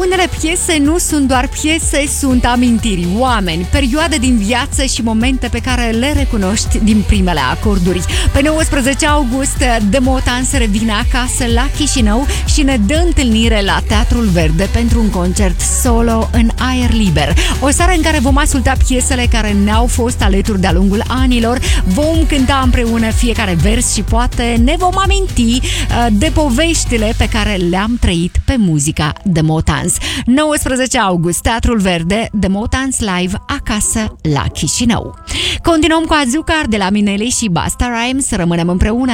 Unele piese nu sunt doar piese, sunt amintiri, oameni, perioade din viață și momente pe care le recunoști din primele acorduri. Pe 19 august, The Motans revine acasă la Chișinău și ne dă întâlnire la Teatrul Verde pentru un concert solo în aer liber. O seară în care vom asculta piesele care ne-au fost alături de-a lungul anilor, vom cânta împreună fiecare vers și poate ne vom aminti de poveștile pe care le-am trăit pe muzica The Motans. 19 august, Teatrul Verde, The Motans live acasă la Chișinău. Continuăm cu Azucar de la Mineli și Basta Rhymes, rămânem împreună.